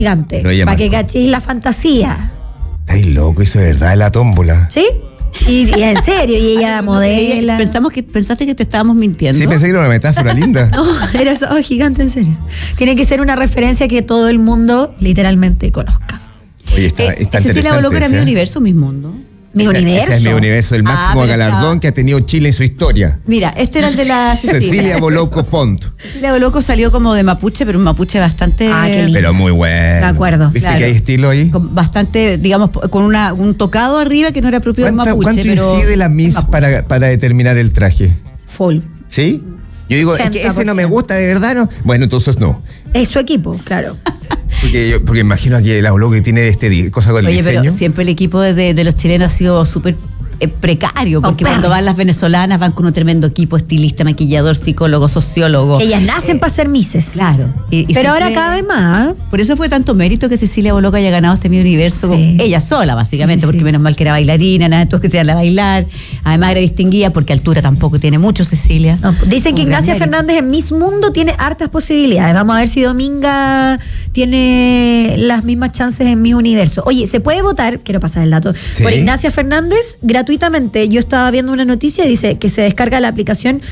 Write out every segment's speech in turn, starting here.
gigante. Lo ella Para que marcó. cachéis la fantasía. Estáis loco, eso es verdad, la tómbola. ¿Sí? Y en serio, y ella modela. Pensaste que te estábamos mintiendo. Sí, pensé que era una metáfora linda. No, era gigante, en serio. Tiene que ser una referencia que todo el mundo literalmente conozca. Oye, está interesante. Cecilia Boloco era ese, Mi ¿eh? Universo, Mi Mundo. Mi universo. Ese es mi universo, el máximo pero galardón que ha tenido Chile en su historia. Mira, este era el de la Cecilia Boloco Font. Cecilia Boloco salió como de mapuche, pero un mapuche bastante... Qué lindo. Pero muy bueno. De acuerdo. ¿Viste Claro. que hay estilo ahí? Con bastante, digamos, con un tocado arriba que no era propio del mapuche. ¿Cuánto pero incide la Miss para determinar el traje? Full. ¿Sí? Yo digo, es que ese no me gusta, de verdad, ¿no? Bueno, entonces no. Es su equipo, claro. Porque imagino que la Boloco que tiene cosa con el Oye, diseño. pero siempre el equipo de los chilenos ha sido súper precario, porque cuando van las venezolanas van con un tremendo equipo, estilista, maquillador, psicólogo, sociólogo. Que ellas nacen para ser mises. Claro. Y Pero ahora siempre- cada vez más. Por eso fue tanto mérito que Cecilia Boloco haya ganado este Miss Universo, Sí. ella sola, básicamente, Sí, sí, porque sí. menos mal que era bailarina, nada de todos que se iban a bailar. Además era distinguida porque altura tampoco tiene mucho, Cecilia. No, dicen que Un gran Ignacia mérito. Fernández en Miss Mundo tiene hartas posibilidades. Vamos a ver si Dominga tiene las mismas chances en Miss Universo. Oye, se puede votar, quiero pasar el dato, Sí. por Ignacia Fernández gratuitamente. Yo estaba viendo una noticia y dice que se descarga la aplicación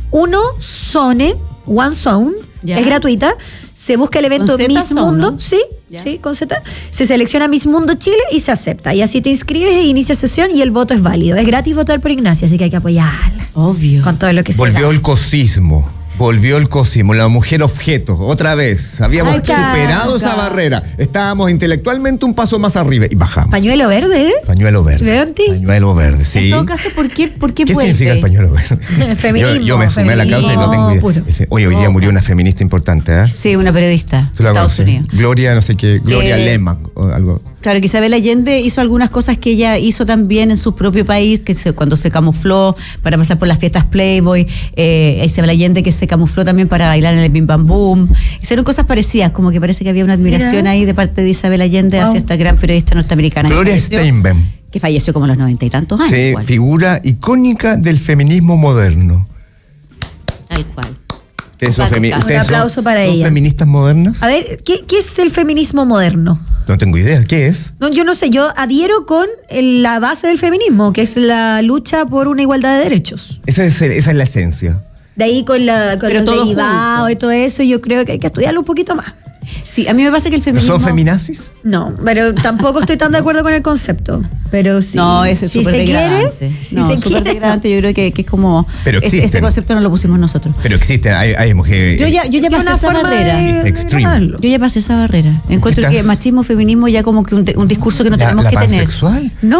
One Zone, Ya. es gratuita. Se busca el evento ¿Con Z Miss Zone, Mundo, no? sí, Ya. sí, con Z. Se selecciona Miss Mundo Chile y se acepta. Y así te inscribes e inicia sesión y el voto es válido. Es gratis votar por Ignacia, así que hay que apoyarla. Obvio. Con todo lo que se Volvió da. el cosismo. Volvió el cosismo, la mujer objeto, otra vez. Habíamos Ay, superado Carlos. esa barrera. Estábamos intelectualmente un paso más arriba y bajamos. Pañuelo verde, ¿eh? Pañuelo verde. ¿Veo en ti? Pañuelo verde, sí. En todo caso, ¿por qué ¿Qué vuelve? significa el pañuelo verde? Feminismo, Yo me sumé a la causa y no tengo idea. puro. Oye, hoy día murió una feminista importante, ¿eh? Sí, una periodista ¿Tú de la Estados conoces? Unidos. Gloria, no sé qué, Gloria Lema o algo. Claro, que Isabel Allende hizo algunas cosas que ella hizo también en su propio país, cuando se camufló para pasar por las fiestas Playboy, Isabel Allende que se camufló también para bailar en el Bim Bam Boom. Hicieron cosas parecidas, como que parece que había una admiración Mira. ahí de parte de Isabel Allende Wow. hacia esta gran periodista norteamericana. Gloria que falleció- Steinbeck. Que falleció como a los 90 y tantos años. Sí, igual. figura icónica del feminismo moderno. Tal cual. ¿Ustedes son, Un ustedes aplauso para son ella. feministas modernas? A ver, ¿qué es el feminismo moderno? No tengo idea. ¿Qué es? No, yo no sé, yo adhiero con la base del feminismo, que es la lucha por una igualdad de derechos. Esa es la esencia. De ahí con Pero los todo derivados junto. y todo eso, yo creo que hay que estudiarlo un poquito más. Sí, a mí me pasa que el ¿No feminismo... son feminazis? No, pero tampoco estoy tan de acuerdo con el concepto. Pero sí, No, ese es si súper se quiere, degradante. si No, se súper quiere, degradante, yo creo que es como... Pero ese existen. concepto no lo pusimos nosotros. Pero existen, hay mujeres. Yo ya Es pasé una esa forma barrera. de Extreme. llamarlo. Yo ya pasé esa barrera. Encuentro ¿Estás- que machismo, feminismo ya como que un discurso que no tenemos la que tener. pansexual? No.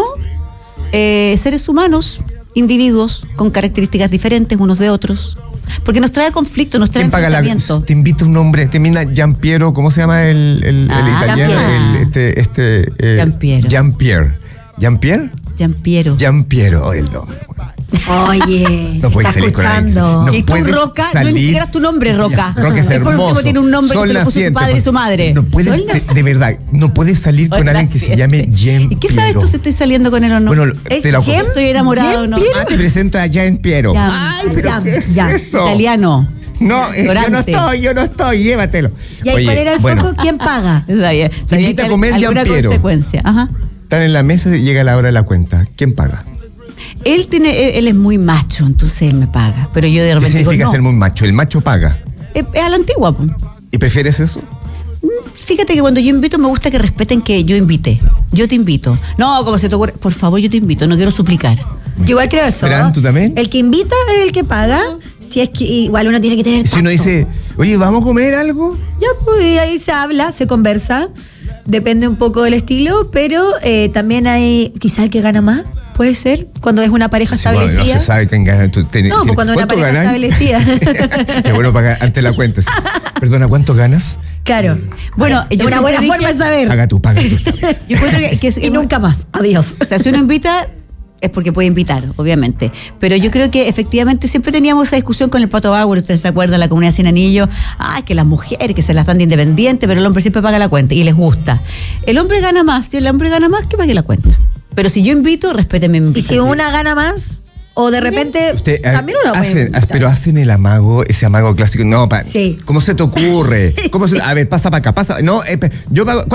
Seres humanos, individuos con características diferentes unos de otros. Porque nos trae conflicto, nos trae ¿Quién paga enfrentamiento. Te invita un hombre, te invita Giampiero, ¿cómo se llama el Ah, italiano? Giampiero. Giampiero. Jean-Pierre. ¿Jean-Pierre? Giampiero. Giampiero, el nombre. Oye, No puedes está salir con alguien que escuchando. no Y tú, puedes Roca, no salir. ni siquiera es tu nombre, Roca. Roca es por último hermoso. tiene un nombre que Sol se lo puso su naciente, padre y su madre. No puedes, Sol de verdad, no puedes salir con Sol alguien que se naciente. llame Jean ¿Y qué sabes tú si estoy saliendo con él o no? Bueno, ¿Es te lo Jean? Estoy enamorado o no. Jean-Pierre? te presento a Jean Piero. Jean. Ay, pero Jean, ¿qué es Jean. eso? Italiano. No, Dorante. yo no estoy, llévatelo. ¿Y ahí cuál era el bueno, foco? ¿Quién paga? Sabía invita que a comer alguna Giampiero. consecuencia. Ajá. están en la mesa y llega la hora de la cuenta. ¿Quién paga? Él es muy macho, entonces él me paga. Pero yo de ¿Qué repente digo, significa no. ser muy macho? El macho paga. Es a la antigua, pues. ¿Y prefieres eso? Fíjate que cuando yo invito me gusta que respeten que yo invité. Yo te invito. No, como se te ocurre. Por favor, yo te invito, no quiero suplicar. Yo igual creo eso. Fran, ¿tú también? El que invita es el que paga. Si es que igual uno tiene que tener Si uno tacto. dice, oye, ¿vamos a comer algo? Ya, pues y ahí se habla, se conversa. Depende un poco del estilo, pero también hay quizá el que gana más, puede ser, cuando es una pareja Sí, bueno, establecida. no se sabe quién gana. No, pues cuando una ¿Cuánto pareja ganas? establecida. Qué bueno pagar ante la cuenta. Sí. Perdona, ¿cuánto ganas? Claro. Bueno, Es yo una siempre buena dije- forma de saber. Paga tú esta vez. Yo encuentro que Y nunca más. Adiós. O sea, si uno invita, es porque puede invitar, obviamente. Pero yo creo que efectivamente siempre teníamos esa discusión con el Pato Bauer, ustedes se acuerdan, la comunidad Sin Anillo, que las mujeres que se las dan de independiente, pero el hombre siempre paga la cuenta y les gusta. El hombre gana más, si el hombre gana más, que pague la cuenta. Pero si yo invito, respétenme mi Y si invitación. una gana más, O de repente, Usted, también uno puede hacen, invitar. pero hacen el amago, ese amago clásico. No, Sí. ¿cómo se te ocurre? A ver, pasa para acá, pasa. No, yo pago.